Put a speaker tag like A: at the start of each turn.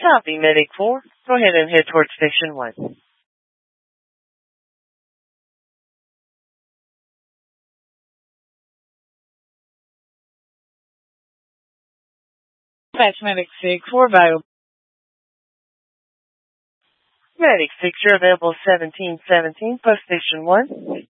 A: Copy, Medic 4. Go ahead and head towards Station 1. Dispatch Medic 6 for Bio. Medic 6, you're available 1717, post Station 1.